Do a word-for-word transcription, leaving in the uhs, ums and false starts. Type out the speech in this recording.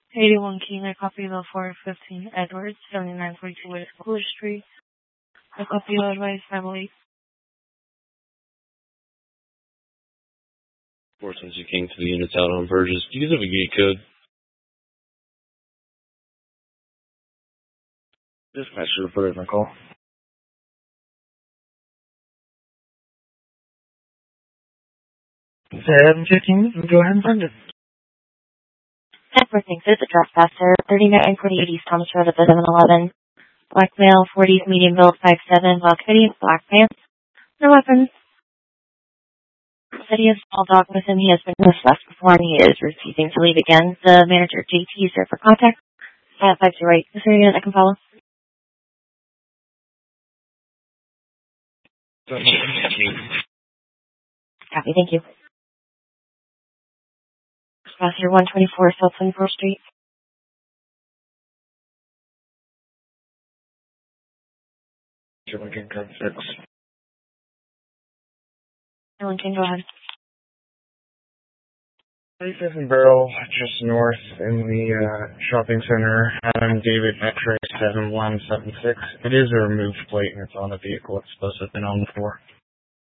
eighty-one Keener, Coffeyville, four fifteen Edwards, seventy-nine forty-two West Cooler Street. A Coffeyville advice, family. four ten two King to the units out on Burgess. Do you guys have a gate code? Dispatcher reported my call. seven fifteen, go ahead and send it. Edward thinks it's a trespasser, thirty-nine forty-eight East Thomas Road at the seven eleven. Black male, forties, medium build, five seven, black hoodie, black pants. No weapons. Said he has a small dog with him. He has been left before and he is refusing to leave again. The manager, J T, is there for contact. At five zero eight. Is there a unit I can follow? Copy, thank you. Passenger one twenty-four South twenty-fourth Street. Lincoln, code six. Lincoln, go ahead. thirty-fifth and Barrel, just north in the uh, shopping center. Adam David X-ray seven one seven six. It is a removed plate and it's on the vehicle it's supposed to have been on before.